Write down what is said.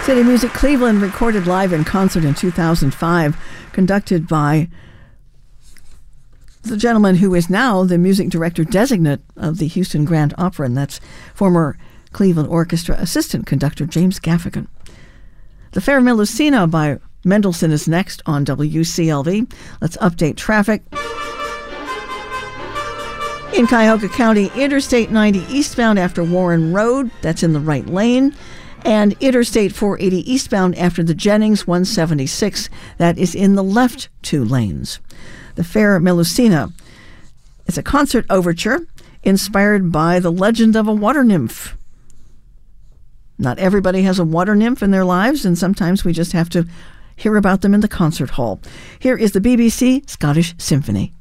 City Music Cleveland recorded live in concert in 2005, conducted by the gentleman who is now the music director designate of the Houston Grand Opera, and that's former Cleveland Orchestra assistant conductor James Gaffigan. The Fair Melusina by Mendelssohn is next on WCLV. Let's update traffic. In Cuyahoga County, Interstate 90 eastbound after Warren Road, that's in the right lane, and Interstate 480 eastbound after the Jennings 176, that is in the left 2 lanes. The Fair Melusina is a concert overture inspired by the legend of a water nymph. Not everybody has a water nymph in their lives, and sometimes we just have to hear about them in the concert hall. Here is the BBC Scottish Symphony.